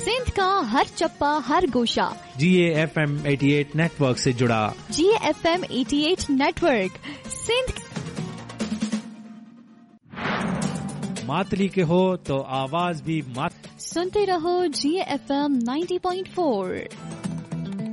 सिंध का हर चप्पा हर गोशा GAFM 88 network से जुड़ा। GAFM 88 network Sindh. मातली के हो तो आवाज भी मात। सुनते रहो GAFM 90.4।